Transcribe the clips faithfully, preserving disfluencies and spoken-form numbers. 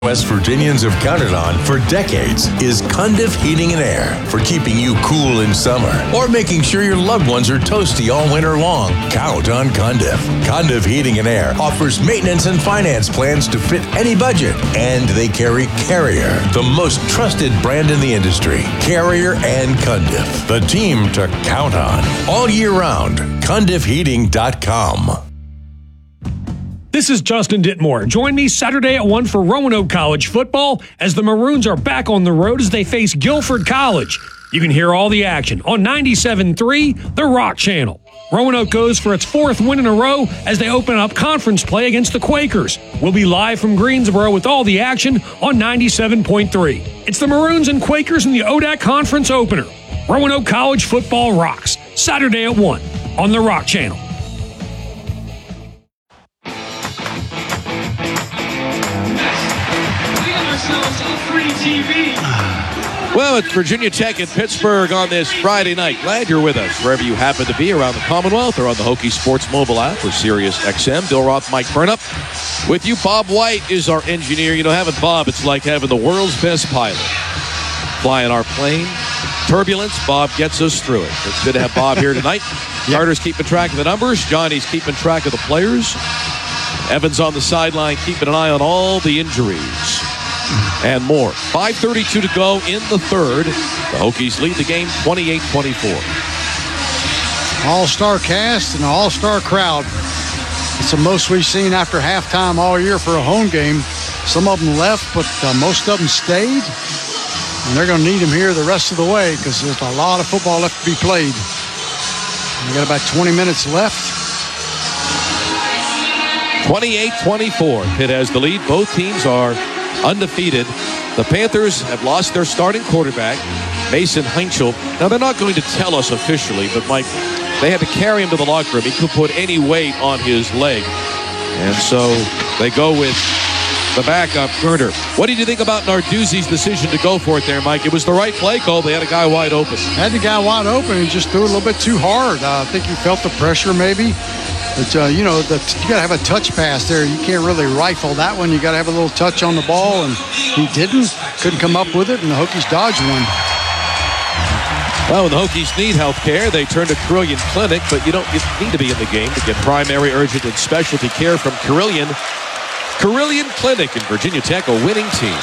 West Virginians have counted on for decades is Cundiff Heating and Air for keeping you cool in summer or making sure your loved ones are toasty all winter long. Count on Cundiff. Cundiff Heating and Air offers maintenance and finance plans to fit any budget, and they carry Carrier, the most trusted brand in the industry. Carrier and Cundiff, the team to count on all year round. Cundiff Heating dot com. This is Justin Ditmore. Join me Saturday at one for Roanoke College football as the Maroons are back on the road as they face Guilford College. You can hear all the action on ninety-seven point three, The Rock Channel. Roanoke goes for its fourth win in a row as they open up conference play against the Quakers. We'll be live from Greensboro with all the action on ninety-seven point three. It's the Maroons and Quakers in the O D A C Conference opener. Roanoke College football rocks. Saturday at one on The Rock Channel. Well, it's Virginia Tech and Pittsburgh on this Friday night. Glad you're with us wherever you happen to be around the Commonwealth or on the Hokie Sports mobile app or Sirius X M. Bill Roth, Mike Burnup. With you, Bob White is our engineer. You know, having Bob, it's like having the world's best pilot flying our plane. Turbulence, Bob gets us through it. It's good to have Bob here tonight. Yep. Carter's keeping track of the numbers. Johnny's keeping track of the players. Evans on the sideline keeping an eye on all the injuries and more. five thirty-two to go in the third. The Hokies lead the game twenty-eight twenty-four. All-star cast and an all-star crowd. It's the most we've seen after halftime all year for a home game. Some of them left, but uh, most of them stayed. And they're going to need them here the rest of the way because there's a lot of football left to be played. We got about twenty minutes left. twenty-eight twenty-four. Pitt has the lead. Both teams are undefeated. The Panthers have lost their starting quarterback, Mason Heinchel. Now, they're not going to tell us officially, but Mike, they had to carry him to the locker room. He could put any weight on his leg. And so they go with the backup, Gerder. What did you think about Narduzzi's decision to go for it there, Mike? It was the right play call. They had a guy wide open. Had the guy wide open and just threw it a little bit too hard. Uh, I think he felt the pressure maybe. But, uh, you know, the, you got to have a touch pass there. You can't really rifle that one. You got to have a little touch on the ball, and he didn't. Couldn't come up with it, and the Hokies dodged one. Well, when the Hokies need health care, they turn to Carilion Clinic, but you don't need to be in the game to get primary, urgent, and specialty care from Carilion. Carilion Clinic in Virginia Tech, a winning team.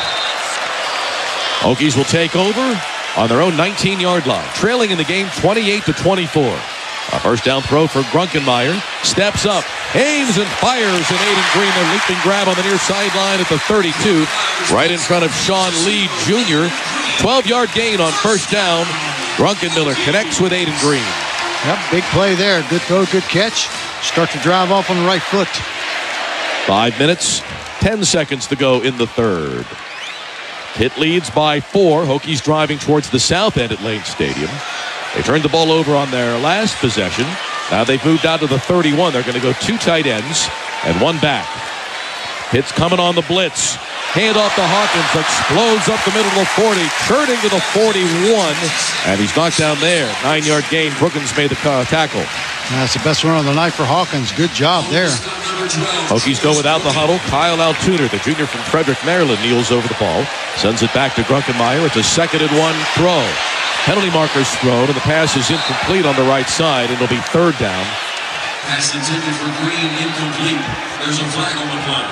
Hokies will take over on their own nineteen-yard line, trailing in the game twenty-eight to twenty-four. A first down throw for Grunkenmeyer. Steps up, aims and fires, and Aiden Green, a leaping grab on the near sideline at the thirty-two, right in front of Sean Lee Junior twelve-yard gain on first down. Grunkenmiller connects with Aiden Green. Yep, big play there. Good throw, good catch. Start to drive off on the right foot. Five minutes, ten seconds to go in the third. Pitt leads by four. Hokies driving towards the south end at Lane Stadium. They turned the ball over on their last possession. Now they've moved out to the thirty-one. They're going to go two tight ends and one back. Pitt's coming on the blitz. Hand off to Hawkins. Explodes up the middle of the forty. Turning to the forty-one. And he's knocked down there. Nine-yard gain. Brookins made the tackle. That's the best run of the night for Hawkins. Good job there. Hokies go without the huddle. Kyle Altuner, the junior from Frederick, Maryland, kneels over the ball. Sends it back to Grunkenmeyer. It's a second and one throw. Penalty markers thrown, and the pass is incomplete on the right side. It'll be third down. Pass intended for Green, incomplete. There's a flag on the play.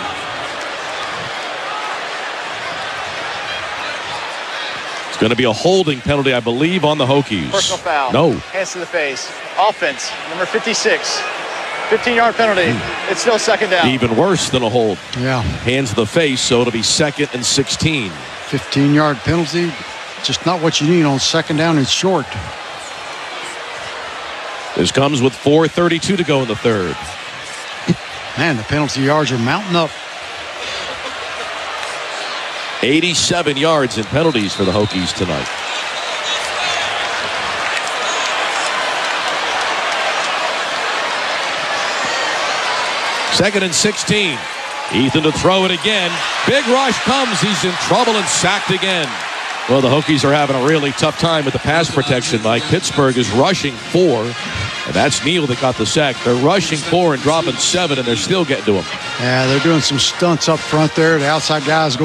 It's going to be a holding penalty, I believe, on the Hokies. Personal foul. No. Hands to the face. Offense, number fifty-six. fifteen-yard penalty. Mm. It's still second down. Even worse than a hold. Yeah. Hands to the face, so it'll be second and sixteen. fifteen-yard penalty. Just not what you need on second down and short. This comes with four thirty-two to go in the third. Man, the penalty yards are mounting up. eighty-seven yards in penalties for the Hokies tonight. Second and sixteen. Ethan to throw it again. Big rush comes. He's in trouble and sacked again. Well, the Hokies are having a really tough time with the pass protection, Mike. Pittsburgh is rushing four, and that's Neal that got the sack. They're rushing four and dropping seven, and they're still getting to him. Yeah, they're doing some stunts up front there. The outside guys going